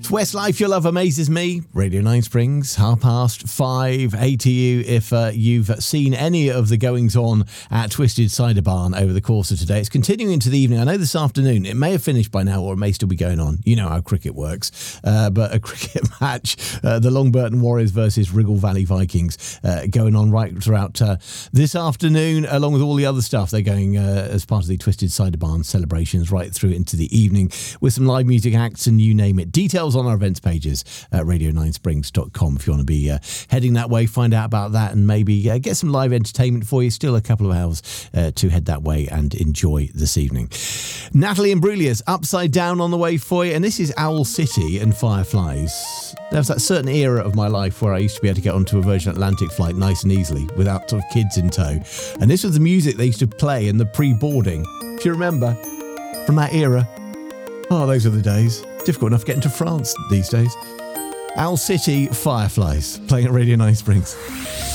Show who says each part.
Speaker 1: Westlife, Your Love Amazes Me. Radio 9 Springs, 5:30. Hey to you if you've seen any of the goings on at Twisted Cider Barn over the course of today. It's continuing into the evening. I know this afternoon it may have finished by now, or it may still be going on. You know how cricket works. But a cricket match, the Longburton Warriors versus Wriggle Valley Vikings, going on right throughout this afternoon, along with all the other stuff. They're going as part of the Twisted Cider Barn celebrations right through into the evening with some live music acts and you name it. Details on our events pages at radio9springs.com if you want to be heading that way, find out about that and maybe get some live entertainment for you. Still a couple of hours to head that way and enjoy this evening. Natalie Imbruglia, Upside Down on the way for you, and this is Owl City and Fireflies. There was that certain era of my life where I used to be able to get onto a Virgin Atlantic flight nice and easily without sort of kids in tow, and this was the music they used to play in the pre-boarding, if you remember, from that era. Oh, those are the days. Difficult enough getting to France these days. Owl City, Fireflies, playing at Radio 9 Springs.